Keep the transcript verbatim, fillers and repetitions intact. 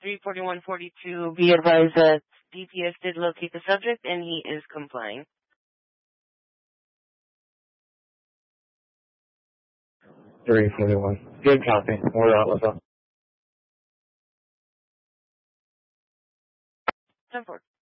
three forty-one forty-two, be advised that D P S did locate the subject and he is complying. three forty-one. Good copy. We're out with them. ten four.